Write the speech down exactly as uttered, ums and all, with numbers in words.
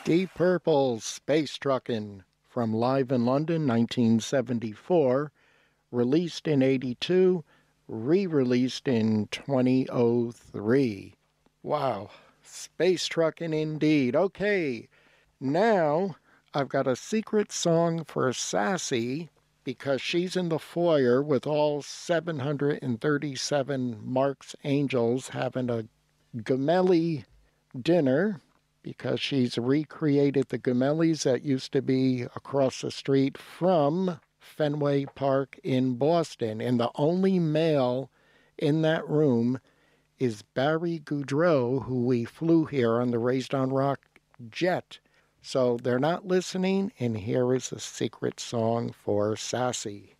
Deep Purple, Space Truckin', from Live in London, nineteen seventy-four, released in eighty-two, re-released in twenty oh three. Wow, Space Truckin' indeed. Okay, now I've got a secret song for Sassy because she's in the foyer with all seven hundred thirty-seven Mark's Angels having a Gemelli dinner because she's recreated the Gemellis that used to be across the street from Fenway Park in Boston. And the only male in that room is Barry Goudreau, who we flew here on the Raised on Rock jet. So they're not listening, and here is a secret song for Sassy.